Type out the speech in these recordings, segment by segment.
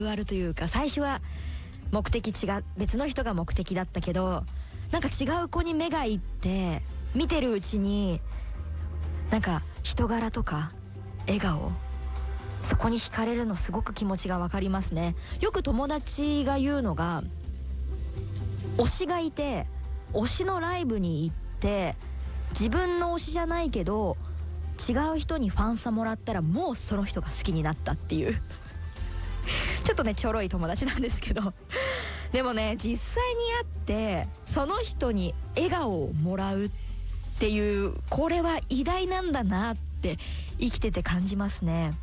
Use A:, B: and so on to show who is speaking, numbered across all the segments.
A: あるというか、最初は目的別の人が目的だったけど、なんか違う子に目がいって見てるうちになんか人柄とか笑顔、そこに惹かれるのすごく気持ちが分かりますね。よく友達が言うのが、推しがいて推しのライブに行って自分の推しじゃないけど違う人にファンサもらったらもうその人が好きになったっていうちょっとねちょろい友達なんですけどでもね、実際に会ってその人に笑顔をもらうっていう、これは偉大なんだなって生きてて感じますね。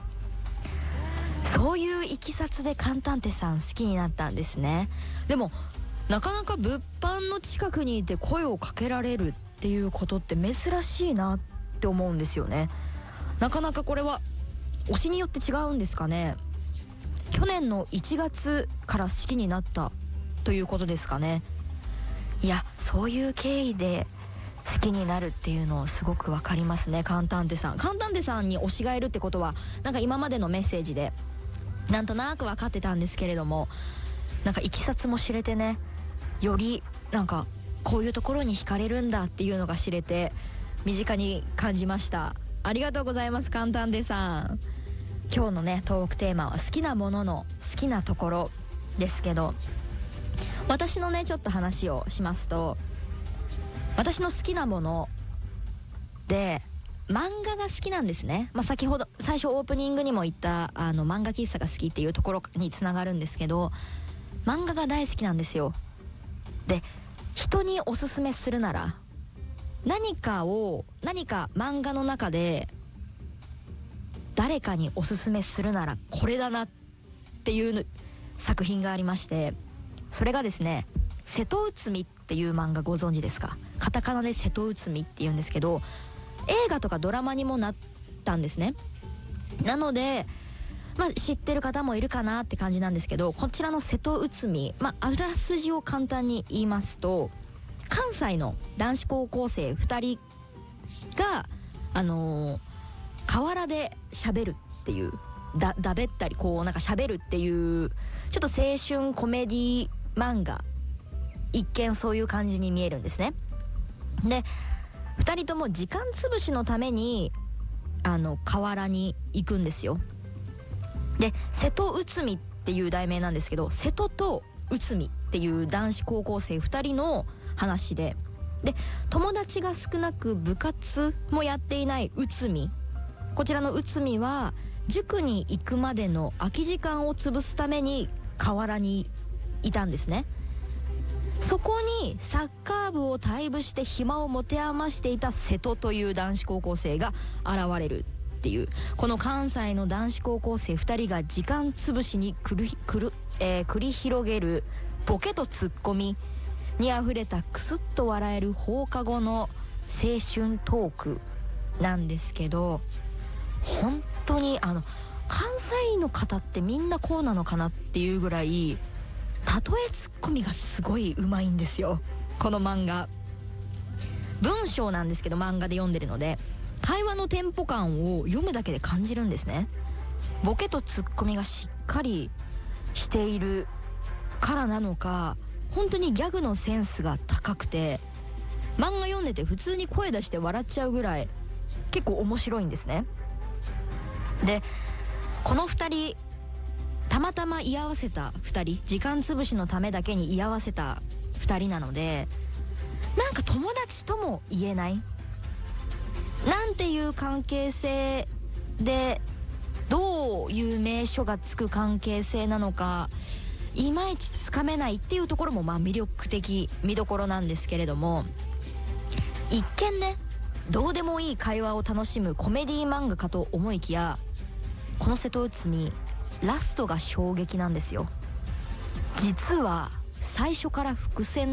A: そういういきさつでカンタンテさん好きになったんですね。でもなかなか物販の近くにいて声をかけられるっていうことって珍しいなって思うんですよね。なかなかこれは推しによって違うんですかね。去年の1月から好きになったということですかね。いや、そういう経緯で好きになるっていうのすごくわかりますね。カンタンテさんに推しがいるってことはなんか今までのメッセージでなんとなく分かってたんですけれども、なんかいきさつも知れてね、よりなんかこういうところに惹かれるんだっていうのが知れて身近に感じました。ありがとうございます、カンタンテさん。今日のねトークテーマは好きなものの好きなところですけど、私のねちょっと話をしますと、私の好きなもので漫画が好きなんですね。先ほど最初オープニングにも言った漫画喫茶が好きっていうところにつながるんですけど、漫画が大好きなんですよ。で、人におすすめするなら何か漫画の中で誰かにおすすめするならこれだなっていう作品がありまして、それがですね、瀬戸内海っていう漫画ご存知ですか？カタカナで瀬戸内海っていうんですけど、映画とかドラマにもなったんですね。なので知ってる方もいるかなって感じなんですけど、こちらの瀬戸内海、あらすじを簡単に言いますと、関西の男子高校生2人が河原で喋るっていう、だべったりこうなんか喋るっていうちょっと青春コメディ漫画、一見そういう感じに見えるんですね。で、2人とも時間つぶしのために河原に行くんですよ。で、瀬戸内海っていう題名なんですけど、瀬戸と内海っていう男子高校生2人の話で、友達が少なく部活もやっていない内海、こちらの内海は塾に行くまでの空き時間を潰すために河原にいたんですね。そこにサッカー部を退部して暇を持て余していた瀬戸という男子高校生が現れるっていう、この関西の男子高校生2人が時間つぶしに繰り広げるボケとツッコミにあふれたクスッと笑える放課後の青春トークなんですけど、本当に関西の方ってみんなこうなのかなっていうぐらい例えツッコミがすごい上手いんですよ。この漫画文章なんですけど、漫画で読んでるので会話のテンポ感を読むだけで感じるんですね。ボケとツッコミがしっかりしているからなのか、本当にギャグのセンスが高くて、漫画読んでて普通に声出して笑っちゃうぐらい結構面白いんですね。で、この2人たまたま居合わせた2人、時間つぶしのためだけに居合わせた2人なので、なんか友達とも言えない、なんていう関係性でどういう名所がつく関係性なのかいまいちつかめないっていうところも魅力的、見どころなんですけれども、一見ねどうでもいい会話を楽しむコメディ漫画かと思いきや、この瀬戸内海ラストが衝撃なんですよ。実は最初から伏線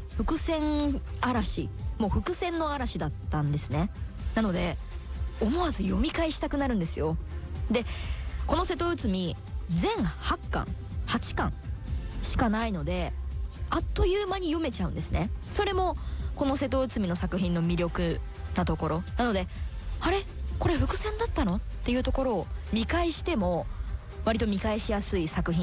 A: 嵐、もう伏線の嵐だったんですね。なので思わず読み返したくなるんですよ。で、この瀬戸内海全8巻しかないのであっという間に読めちゃうんですね。それもこの瀬戸内海の作品の魅力なところなので、あれこれ伏線だったのっていうところを見返しても割と見返しやすい作品